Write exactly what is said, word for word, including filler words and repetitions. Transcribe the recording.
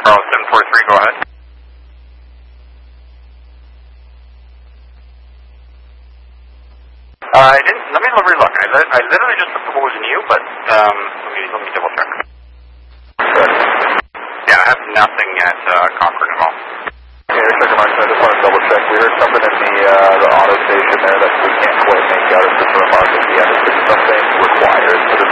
Carl seven four three, go ahead. Uh, I didn't, let me relook. I, li I literally just put the what was new, but um, let me let me double check. Yeah, I have nothing at uh, Concord at all. Okay, Air Checker Mark, I just want to double check. We heard something in the uh, the auto station there that we can't quite make out. It's just a remark at the end. It's something required. So